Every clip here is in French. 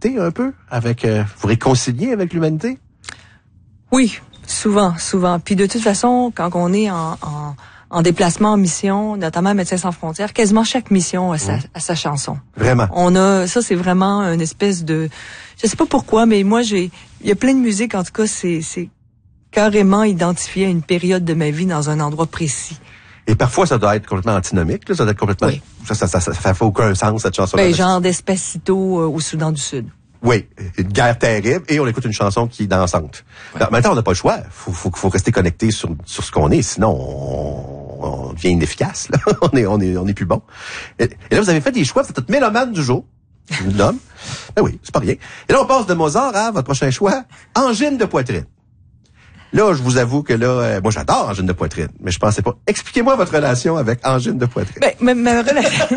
reconnecter un peu avec, vous réconcilier avec l'humanité? Oui, souvent. Puis de toute façon, quand on est en déplacement, en mission, notamment à Médecins sans frontières, quasiment chaque mission a sa chanson. Vraiment? Ça c'est vraiment une espèce de, je sais pas pourquoi, mais moi il y a plein de musique, en tout cas, c'est carrément identifié à une période de ma vie dans un endroit précis. Et parfois, ça doit être complètement antinomique, là. Ça doit être complètement, oui. Ça fait aucun sens, cette chanson-là. Genre Despacito au Soudan du Sud. Oui, une guerre terrible, et on écoute une chanson qui est dansante. Ouais. Maintenant, on n'a pas le choix. Faut rester connecté sur ce qu'on est, sinon on devient inefficace, là. on est plus bon. Et là, vous avez fait des choix, vous êtes notre mélomane du jour. L'homme. Ben oui, c'est pas rien. Et là, on passe de Mozart à votre prochain choix, Angine de poitrine. Là, je vous avoue que là, moi j'adore Angine de poitrine, mais je pensais pas. Expliquez-moi votre relation avec Angine de poitrine. Ma relation...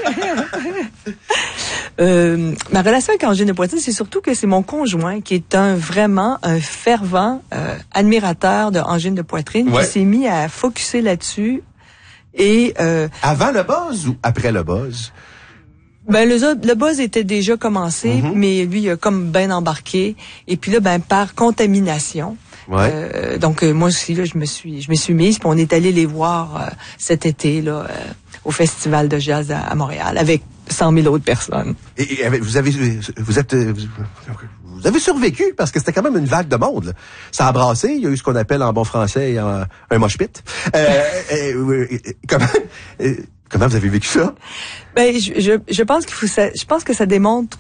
ma relation avec Angine de poitrine, c'est surtout que c'est mon conjoint qui est vraiment un fervent admirateur de Angine de poitrine, qui s'est mis à focusser là-dessus. Et avant le buzz ou après le buzz? Le buzz était déjà commencé, mais lui il a comme bien embarqué. Et puis là, par contamination. Ouais. Donc moi aussi là, je me suis mise, puis on est allé les voir cet été là au Festival de jazz à Montréal avec 100 000 autres personnes. Et vous avez survécu parce que c'était quand même une vague de monde, là. Ça a brassé, il y a eu ce qu'on appelle en bon français un mosh pit. Comment vous avez vécu ça? Je pense je pense que ça démontre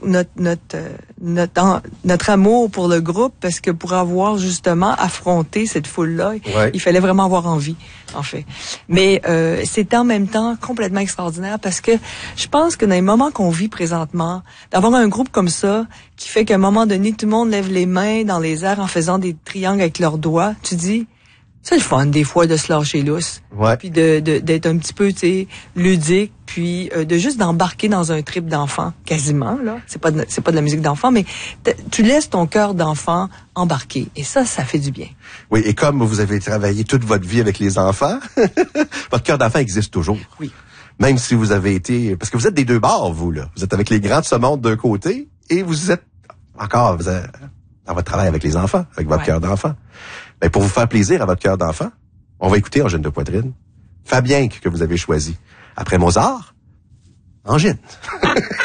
notre amour pour le groupe, parce que pour avoir justement affronté cette foule-là, il fallait vraiment avoir envie, en fait. Mais c'était en même temps complètement extraordinaire, parce que je pense que dans les moments qu'on vit présentement, d'avoir un groupe comme ça qui fait qu'à un moment donné, tout le monde lève les mains dans les airs en faisant des triangles avec leurs doigts, tu dis, c'est le fun des fois de se lâcher lousse, puis d'être un petit peu, tu sais, ludique, puis de juste d'embarquer dans un trip d'enfant, quasiment là. C'est pas de la musique d'enfant, mais tu laisses ton cœur d'enfant embarquer, et ça fait du bien. Oui, et comme vous avez travaillé toute votre vie avec les enfants, votre cœur d'enfant existe toujours. Oui. Même si vous avez été, parce que vous êtes des deux bords, vous là, vous êtes avec les grands de ce monde d'un côté, et vous êtes encore dans votre travail avec les enfants, avec votre cœur d'enfant. Ben, pour vous faire plaisir à votre cœur d'enfant, on va écouter Angine de poitrine. Fabien que vous avez choisi. Après Mozart, Angine.